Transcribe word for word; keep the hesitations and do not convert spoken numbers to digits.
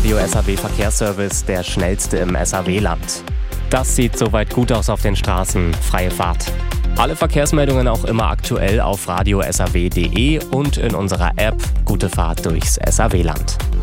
Radio S A W Verkehrsservice, der schnellste im S A W-Land. Das sieht soweit gut aus auf den Straßen. Freie Fahrt. Alle Verkehrsmeldungen auch immer aktuell auf radio s a w punkt d e und in unserer App. Gute Fahrt durchs S A W-Land.